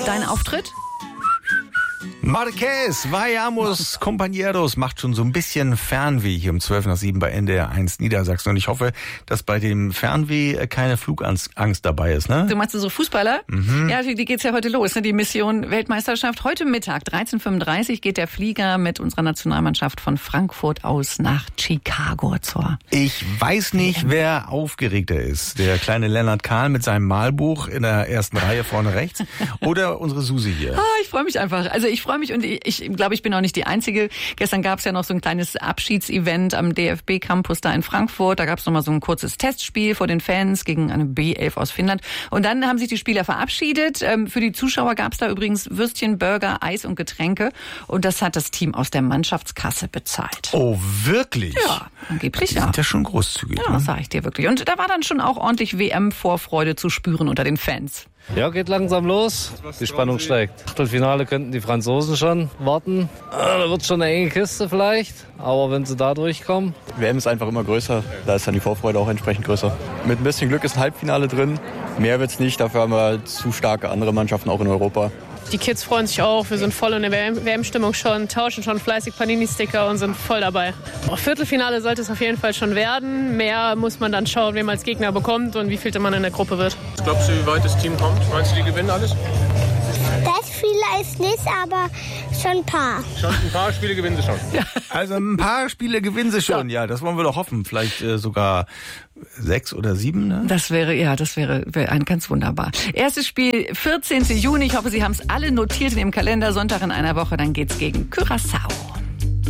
Dein Auftritt? Marquez, Vayamos, Compañeros macht schon so ein bisschen Fernweh hier um 7:12 bei NDR 1 Niedersachsen. Und ich hoffe, dass bei dem Fernweh keine Flugangst dabei ist, ne? Du meinst unsere Fußballer? Mhm. Ja, die geht's ja heute los, ne? Die Mission Weltmeisterschaft. Heute Mittag, 13:35 geht der Flieger mit unserer Nationalmannschaft von Frankfurt aus nach Chicago zur. Ich weiß nicht, wer aufgeregter ist. Der kleine Lennart Kahl mit seinem Malbuch in der ersten Reihe vorne rechts oder unsere Susi hier. Ich freue mich einfach. Also ich freue mich und ich glaube, ich bin auch nicht die Einzige. Gestern gab es ja noch so ein kleines Abschiedsevent am DFB-Campus da in Frankfurt. Da gab es noch mal so ein kurzes Testspiel vor den Fans gegen eine B11 aus Finnland. Und dann haben sich die Spieler verabschiedet. Für die Zuschauer gab es da übrigens Würstchen, Burger, Eis und Getränke. Und das hat das Team aus der Mannschaftskasse bezahlt. Oh, wirklich? Ja, angeblich die sind ja schon großzügig. Ja, das sage ich dir wirklich. Und da war dann schon auch ordentlich WM-Vorfreude zu spüren unter den Fans. Ja, geht langsam los. Die Spannung steigt. Achtelfinale könnten die Franzosen schon warten. Da wird schon eine enge Kiste vielleicht. Aber wenn sie da durchkommen. WM ist einfach immer größer. Da ist dann die Vorfreude auch entsprechend größer. Mit ein bisschen Glück ist ein Halbfinale drin. Mehr wird's nicht. Dafür haben wir zu starke andere Mannschaften auch in Europa. Die Kids freuen sich auch. Wir sind voll in der WM-Stimmung schon, tauschen schon fleißig Panini-Sticker und sind voll dabei. Viertelfinale sollte es auf jeden Fall schon werden. Mehr muss man dann schauen, wen man als Gegner bekommt und wie viel man in der Gruppe wird. Was glaubst du, wie weit das Team kommt? Meinst du, die gewinnen alles? Das vielleicht nicht, aber schon ein paar. Schon ein paar Spiele gewinnen sie schon. Ja. Also ein paar Spiele gewinnen sie schon, ja, das wollen wir doch hoffen. Vielleicht sogar 6 oder 7, ne? Das wäre ein ganz wunderbar. Erstes Spiel 14. Juni. Ich hoffe, Sie haben es alle notiert in Ihrem Kalender. Sonntag in einer Woche, dann geht's gegen Curaçao.